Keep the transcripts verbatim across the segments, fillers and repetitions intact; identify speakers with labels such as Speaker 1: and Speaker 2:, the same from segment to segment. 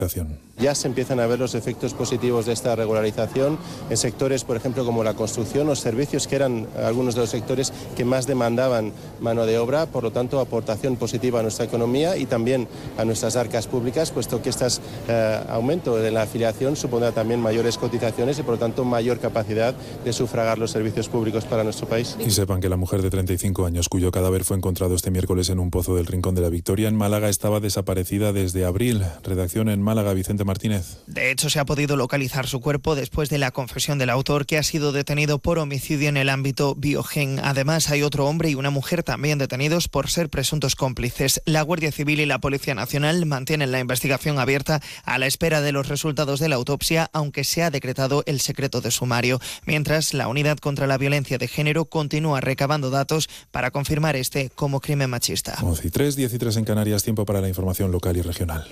Speaker 1: Ya se empiezan a ver los efectos positivos de esta regularización en sectores, por ejemplo, como la construcción o servicios, que eran algunos de los sectores que más demandaban mano de obra, por lo tanto, aportación positiva a nuestra economía y también a nuestras arcas públicas, puesto que este eh, aumento de la afiliación supondrá también mayores cotizaciones y, por lo tanto, mayor capacidad de sufragar los servicios públicos para nuestro país.
Speaker 2: Y sepan que la mujer de treinta y cinco años, cuyo cadáver fue encontrado este miércoles en un pozo del Rincón de la Victoria, en Málaga, estaba desaparecida desde abril. Redacción en Málaga, Vicente Martínez.
Speaker 3: De hecho, se ha podido localizar su cuerpo después de la confesión del autor, que ha sido detenido por homicidio en el ámbito Biogen. Además, hay otro hombre y una mujer también detenidos por ser presuntos cómplices. La Guardia Civil y la Policía Nacional mantienen la investigación abierta a la espera de los resultados de la autopsia, aunque se ha decretado el secreto de sumario. Mientras, la Unidad contra la Violencia de Género continúa recabando datos para confirmar este como crimen machista.
Speaker 2: once y tres, diez y tres en Canarias, tiempo para la información local y regional.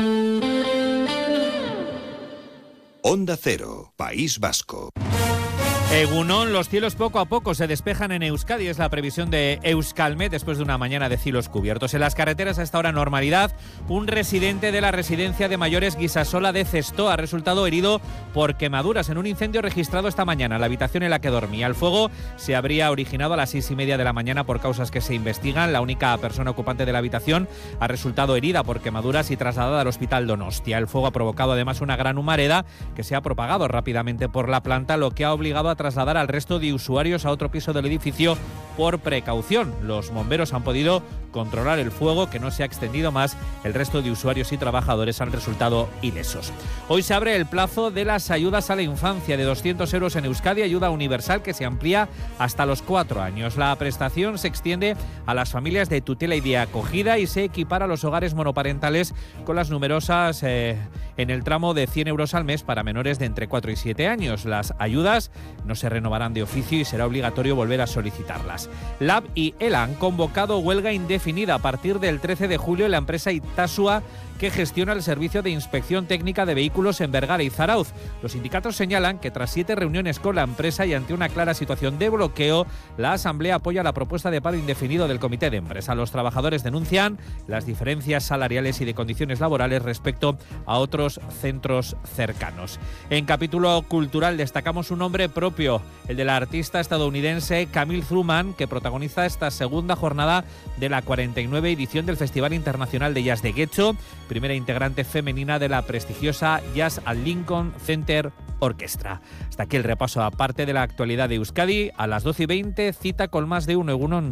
Speaker 4: Onda Cero, País Vasco.
Speaker 5: Egunon, los cielos poco a poco se despejan en Euskadi, es la previsión de Euskalmet después de una mañana de cielos cubiertos. En las carreteras a esta hora normalidad. Un residente de la residencia de mayores Guisasola de Cesto ha resultado herido por quemaduras en un incendio registrado esta mañana en la habitación en la que dormía. El fuego se habría originado a las seis y media de la mañana por causas que se investigan. La única persona ocupante de la habitación ha resultado herida por quemaduras y trasladada al hospital Donostia. El fuego ha provocado además una gran humareda que se ha propagado rápidamente por la planta, lo que ha obligado a trasladar al resto de usuarios a otro piso del edificio por precaución. Los bomberos han podido controlar el fuego, que no se ha extendido más. El resto de usuarios y trabajadores han resultado ilesos. Hoy se abre el plazo de las ayudas a la infancia de doscientos euros en Euskadi, ayuda universal que se amplía hasta los cuatro años. La prestación se extiende a las familias de tutela y de acogida y se equipara a los hogares monoparentales con las numerosas eh, en el tramo de cien euros al mes para menores de entre cuatro y siete años. Las ayudas no se renovarán de oficio y será obligatorio volver a solicitarlas. Lab y ELA han convocado huelga indefinida a partir del trece de julio en la empresa Itasua, que gestiona el servicio de inspección técnica de vehículos en Vergara y Zarauz. Los sindicatos señalan que tras siete reuniones con la empresa y ante una clara situación de bloqueo, la Asamblea apoya la propuesta de paro indefinido del Comité de Empresa. Los trabajadores denuncian las diferencias salariales y de condiciones laborales respecto a otros centros cercanos. En capítulo cultural destacamos un nombre propio, el de la artista estadounidense Camille Truman, que protagoniza esta segunda jornada de la cuarenta y nueve edición del Festival Internacional de Jazz de Getxo, primera integrante femenina de la prestigiosa Jazz at Lincoln Center Orchestra. Hasta aquí el repaso aparte de la actualidad de Euskadi. A las doce y veinte, cita con más de uno. Egunon.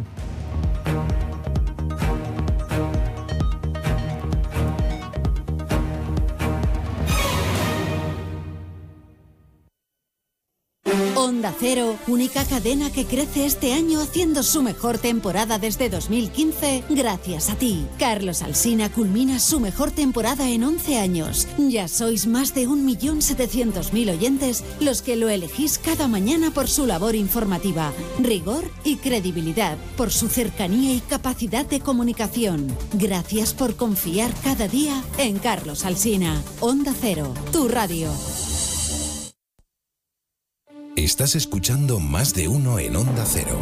Speaker 6: Onda Cero, única cadena que crece este año haciendo su mejor temporada desde dos mil quince, gracias a ti. Carlos Alsina culmina su mejor temporada en once años. Ya sois más de un millón setecientos mil oyentes los que lo elegís cada mañana por su labor informativa, rigor y credibilidad, por su cercanía y capacidad de comunicación. Gracias por confiar cada día en Carlos Alsina. Onda Cero, tu radio.
Speaker 4: Estás escuchando Más de Uno en Onda Cero.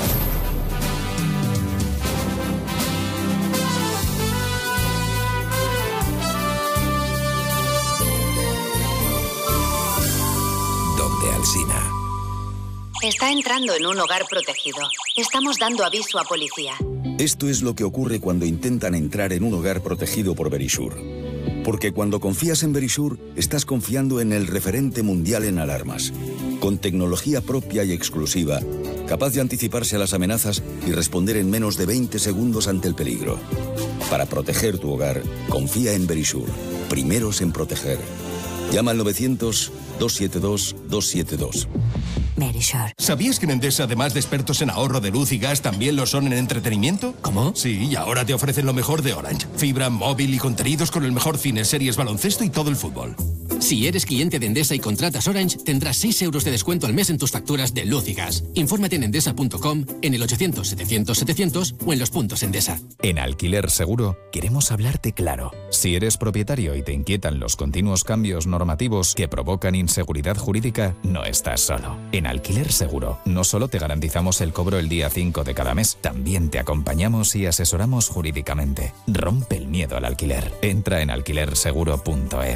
Speaker 4: Donde Alsina.
Speaker 7: Está entrando en un hogar protegido. Estamos dando aviso a policía.
Speaker 8: Esto es lo que ocurre cuando intentan entrar en un hogar protegido por Verisur. Porque cuando confías en Verisur, estás confiando en el referente mundial en alarmas. Con tecnología propia y exclusiva, capaz de anticiparse a las amenazas y responder en menos de veinte segundos ante el peligro. Para proteger tu hogar, confía en Verisur. Primeros en proteger. Llama al novecientos, doscientos setenta y dos, doscientos setenta y dos.
Speaker 9: Verisur. ¿Sabías que en Endesa, además de expertos en ahorro de luz y gas, también lo son en entretenimiento? ¿Cómo? Sí, y ahora te ofrecen lo mejor de Orange. Fibra, móvil y contenidos con el mejor cine, series, baloncesto y todo el fútbol.
Speaker 10: Si eres cliente de Endesa y contratas Orange, tendrás seis euros de descuento al mes en tus facturas de luz y gas. Infórmate en endesa punto com, en el ochocientos setecientos setecientos o en los puntos Endesa.
Speaker 11: En Alquiler Seguro queremos hablarte claro. Si eres propietario y te inquietan los continuos cambios normativos que provocan inseguridad jurídica, no estás solo. En Alquiler Seguro no solo te garantizamos el cobro el día cinco de cada mes, también te acompañamos y asesoramos jurídicamente. Rompe el miedo al alquiler. Entra en alquiler seguro punto es.